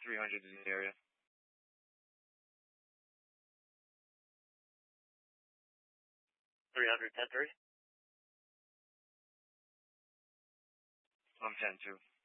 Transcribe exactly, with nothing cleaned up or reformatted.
three hundred is in the area. three hundred, ten three. I'm ten two.